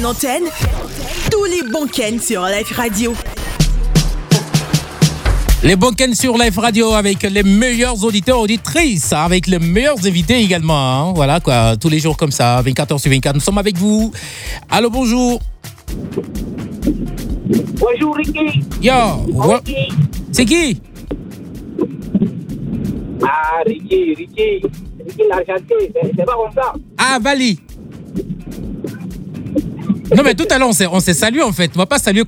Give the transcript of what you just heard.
pleine antenne, tous les Bonken sur Life Radio. Les Bonken sur Life Radio avec les meilleurs auditeurs, auditrices, avec les meilleurs invités également. Hein. Voilà quoi, tous les jours comme ça, 24h sur 24. Nous sommes avec vous. Allô, bonjour. Bonjour Ricky. Yo, Ricky. c'est qui? Ah, Ricky l'Argentin, c'est pas comme ça. Ah, Bali. Non mais tout à l'heure on s'est salué en fait. On va pas saluer